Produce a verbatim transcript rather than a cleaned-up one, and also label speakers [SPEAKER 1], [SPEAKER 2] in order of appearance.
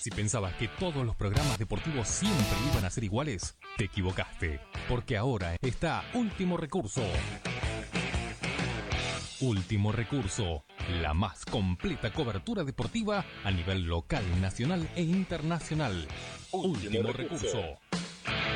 [SPEAKER 1] Si pensabas que todos los programas deportivos siempre iban a ser iguales, te equivocaste, porque ahora está Último Recurso. Último Recurso, la más completa cobertura deportiva a nivel local, nacional e internacional. Último, Último Recurso. Recurso.